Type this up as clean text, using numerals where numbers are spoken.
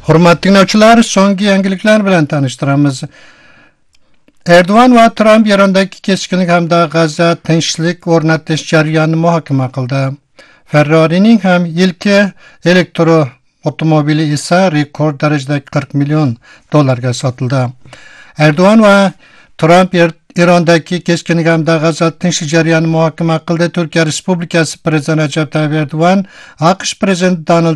Hurmatli dinləyicilər, so'nggi yangiliklar bilan tanishtiramiz. Erdo'g'an va Tramp Erondagi keskinlik hamda G'azza tinchlik o'rnatish jarayonini muhokama qildi. Ferrari'ning ham ilk elektroavtomobili esa rekord darajada $40 million sotildi. Erdo'g'an va Tramp Erondagi keskinlik hamda G'azza tinchlik jarayonini muhokama qildi. Turkiya Respublikasi prezidenti Recep Tayyip Erdo'g'an, AQSh prezidenti Donald